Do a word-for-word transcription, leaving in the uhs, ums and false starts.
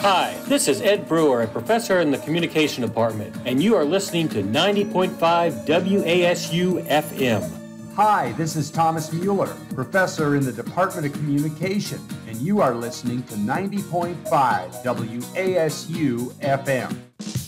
Hi, this is Ed Brewer, a professor in the Communication Department, and you are listening to ninety point five W A S U F M. Hi, this is Thomas Mueller, professor in the Department of Communication, and you are listening to ninety point five W A S U F M.